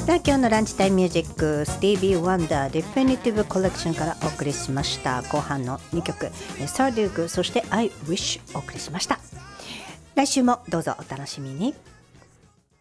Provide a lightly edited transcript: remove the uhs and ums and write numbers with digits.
さあ今日のランチタイムミュージック、スティービー・ワンダーディフィニティブコレクションからお送りしました。後半の2曲サーデューク、そして I Wish お送りしました。来週もどうぞお楽しみに。